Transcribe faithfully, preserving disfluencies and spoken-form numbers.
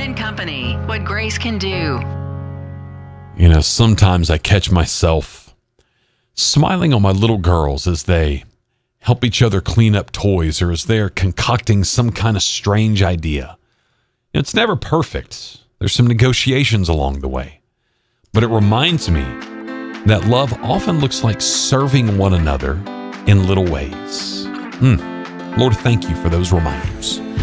and Company, what grace can do. You know, sometimes I catch myself smiling on my little girls as they help each other clean up toys or as they're concocting some kind of strange idea. It's never perfect. There's some negotiations along the way. But it reminds me that love often looks like serving one another in little ways. Mm. Lord, thank you for those reminders.